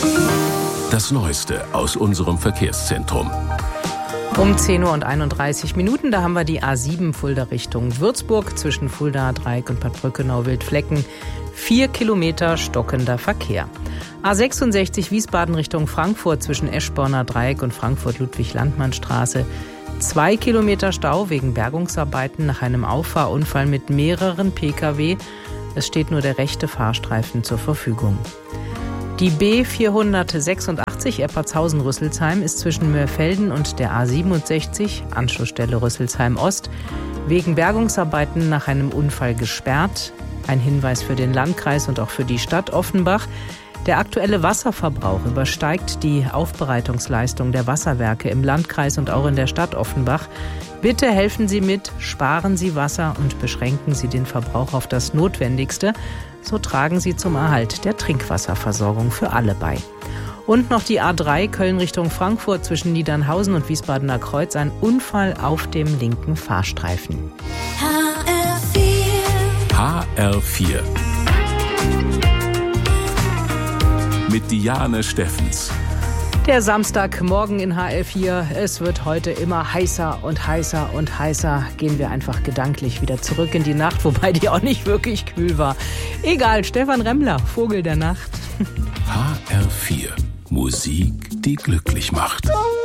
Das Neueste aus unserem Verkehrszentrum. Um 10:31 Uhr, da haben wir die A7 Fulda Richtung Würzburg zwischen Fulda Dreieck und Bad Brückenau-Wildflecken. 4 Kilometer stockender Verkehr. A66 Wiesbaden Richtung Frankfurt zwischen Eschborner Dreieck und Frankfurt-Ludwig-Landmann-Straße. 2 Kilometer Stau wegen Bergungsarbeiten nach einem Auffahrunfall mit mehreren Pkw. Es steht nur der rechte Fahrstreifen zur Verfügung. Die B486 Eppertshausen-Rüsselsheim ist zwischen Mörfelden und der A67, Anschlussstelle Rüsselsheim Ost, wegen Bergungsarbeiten nach einem Unfall gesperrt. Ein Hinweis für den Landkreis und auch für die Stadt Offenbach. Der aktuelle Wasserverbrauch übersteigt die Aufbereitungsleistung der Wasserwerke im Landkreis und auch in der Stadt Offenbach. Bitte helfen Sie mit, sparen Sie Wasser und beschränken Sie den Verbrauch auf das Notwendigste. So tragen Sie zum Erhalt der Trinkwasserversorgung für alle bei. Und noch die A3 Köln Richtung Frankfurt zwischen Niedernhausen und Wiesbadener Kreuz. Ein Unfall auf dem linken Fahrstreifen. HR4 mit Diane Steffens. Der Samstagmorgen in HR4. Es wird heute immer heißer und heißer und heißer. Gehen wir einfach gedanklich wieder zurück in die Nacht, wobei die auch nicht wirklich kühl war. Egal, Stefan Remmler, Vogel der Nacht. HR4, Musik, die glücklich macht.